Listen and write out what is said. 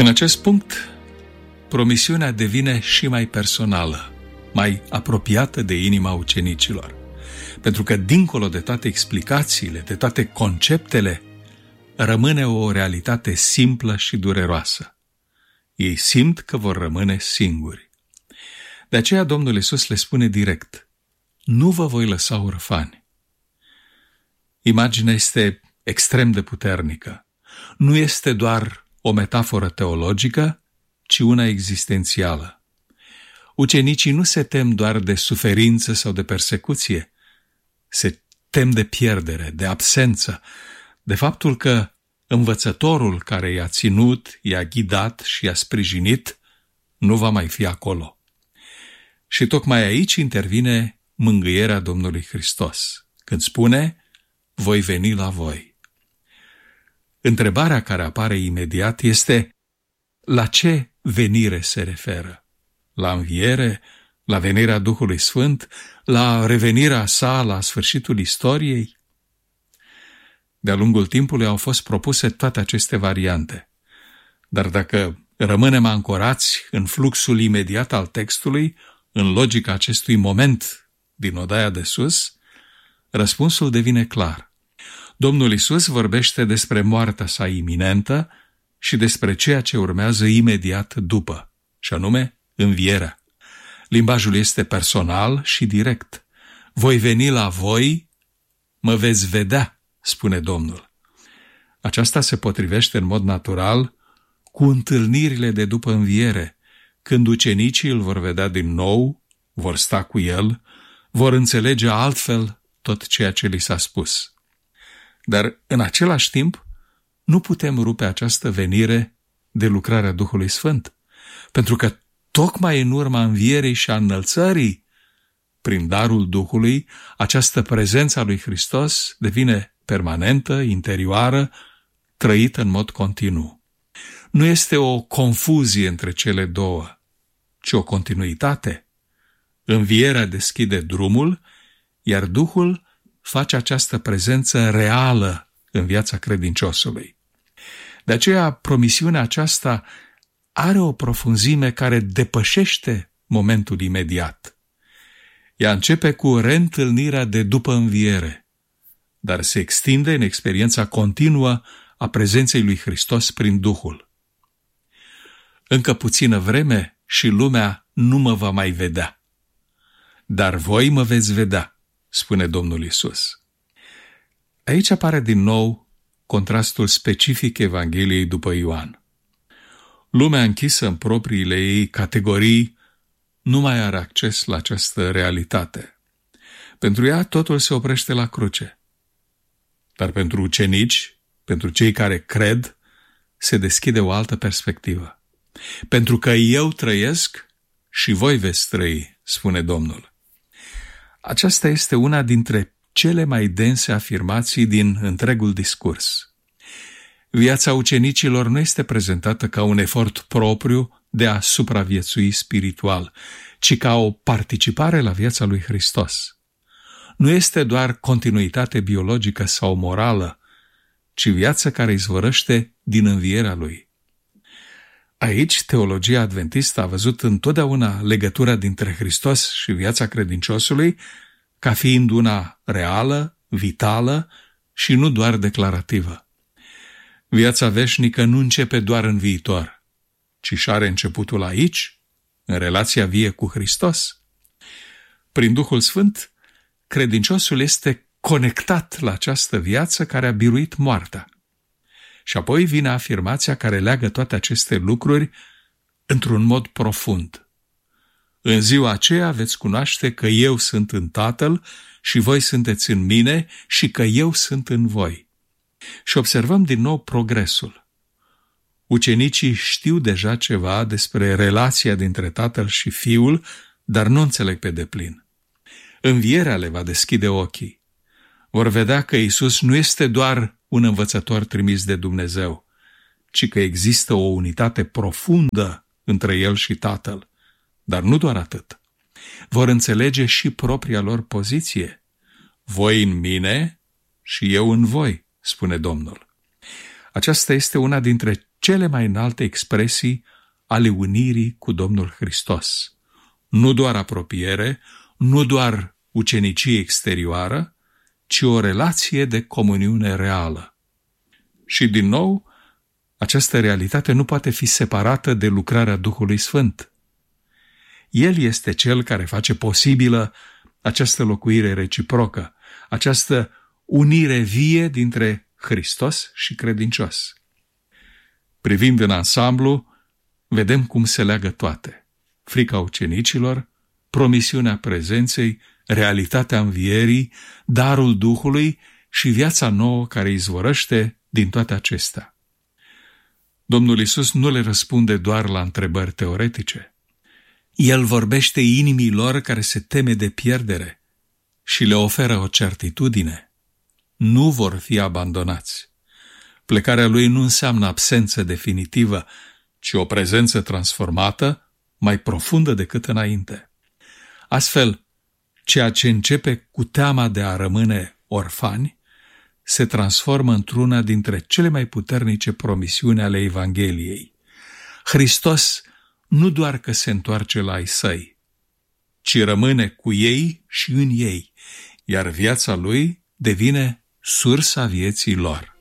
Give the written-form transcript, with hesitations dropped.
În acest punct, promisiunea devine și mai personală, mai apropiată de inima ucenicilor, pentru că dincolo de toate explicațiile, de toate conceptele, rămâne o realitate simplă și dureroasă. Ei simt că vor rămâne singuri. De aceea Domnul Iisus le spune direct: nu vă voi lăsa orfani. Imaginea este extrem de puternică. Nu este doar o metaforă teologică, ci una existențială. Ucenicii nu se tem doar de suferință sau de persecuție, se tem de pierdere, de absență, de faptul că învățătorul care i-a ținut, i-a ghidat și i-a sprijinit nu va mai fi acolo. Și tocmai aici intervine mângâierea Domnului Hristos, când spune: voi veni la voi. Întrebarea care apare imediat este: la ce venire se referă? La înviere? La venirea Duhului Sfânt? La revenirea sa la sfârșitul istoriei? De-a lungul timpului au fost propuse toate aceste variante. Dar dacă rămânem ancorați în fluxul imediat al textului, în logica acestui moment din odaia de sus, răspunsul devine clar. Domnul Iisus vorbește despre moartea sa iminentă și despre ceea ce urmează imediat după, și anume învierea. Limbajul este personal și direct. Voi veni la voi, mă veți vedea, spune Domnul. Aceasta se potrivește în mod natural cu întâlnirile de după înviere, când ucenicii îl vor vedea din nou, vor sta cu el, vor înțelege altfel tot ceea ce li s-a spus. Dar în același timp, nu putem rupe această venire de lucrarea Duhului Sfânt, pentru că tocmai în urma învierii și a înălțării, prin darul Duhului, această prezență a lui Hristos devine permanentă, interioară, trăită în mod continuu. Nu este o confuzie între cele două, ci o continuitate. Învierea deschide drumul, iar Duhul face această prezență reală în viața credinciosului. De aceea, promisiunea aceasta are o profunzime care depășește momentul imediat. Ea începe cu reîntâlnirea de după înviere, dar se extinde în experiența continuă a prezenței lui Hristos prin Duhul. Încă puțină vreme și lumea nu mă va mai vedea, dar voi mă veți vedea, spune Domnul Iisus. Aici apare din nou contrastul specific Evangheliei după Ioan. Lumea închisă în propriile ei categorii nu mai are acces la această realitate. Pentru ea totul se oprește la cruce. Dar pentru ucenici, pentru cei care cred, se deschide o altă perspectivă. Pentru că eu trăiesc și voi veți trăi, spune Domnul. Aceasta este una dintre cele mai dense afirmații din întregul discurs. Viața ucenicilor nu este prezentată ca un efort propriu de a supraviețui spiritual, ci ca o participare la viața lui Hristos. Nu este doar continuitate biologică sau morală, ci viața care izvorăște din învierea lui. Aici, teologia adventistă a văzut întotdeauna legătura dintre Hristos și viața credinciosului ca fiind una reală, vitală și nu doar declarativă. Viața veșnică nu începe doar în viitor, ci și are începutul aici, în relația vie cu Hristos. Prin Duhul Sfânt, credinciosul este conectat la această viață care a biruit moartea. Și apoi vine afirmația care leagă toate aceste lucruri într-un mod profund. În ziua aceea veți cunoaște că eu sunt în Tatăl și voi sunteți în mine și că eu sunt în voi. Și observăm din nou progresul. Ucenicii știu deja ceva despre relația dintre Tatăl și Fiul, dar nu înțeleg pe deplin. Învierea le va deschide ochii. Vor vedea că Iisus nu este doar un învățător trimis de Dumnezeu, ci că există o unitate profundă între El și Tatăl. Dar nu doar atât. Vor înțelege și propria lor poziție. Voi în mine și eu în voi, spune Domnul. Aceasta este una dintre cele mai înalte expresii ale unirii cu Domnul Hristos. Nu doar apropiere, nu doar ucenicie exterioară, ci o relație de comuniune reală. Și din nou, această realitate nu poate fi separată de lucrarea Duhului Sfânt. El este Cel care face posibilă această locuire reciprocă, această unire vie dintre Hristos și credincios. Privind în ansamblu, vedem cum se leagă toate: frica ucenicilor, promisiunea prezenței, realitatea învierii, darul Duhului și viața nouă care izvorăște din toate acestea. Domnul Iisus nu le răspunde doar la întrebări teoretice. El vorbește inimii lor care se teme de pierdere și le oferă o certitudine: nu vor fi abandonați. Plecarea lui nu înseamnă absență definitivă, ci o prezență transformată, mai profundă decât înainte. Astfel, ceea ce începe cu teama de a rămâne orfani se transformă într-una dintre cele mai puternice promisiuni ale Evangheliei. Hristos nu doar că se întoarce la ai săi, ci rămâne cu ei și în ei, iar viața lui devine sursa vieții lor.